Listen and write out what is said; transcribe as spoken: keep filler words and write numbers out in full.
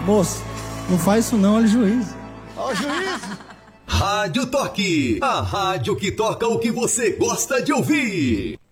Moço, não faz isso não, olha o juiz. Ó o juiz. Rádio Toque, a rádio que toca o que você gosta de ouvir.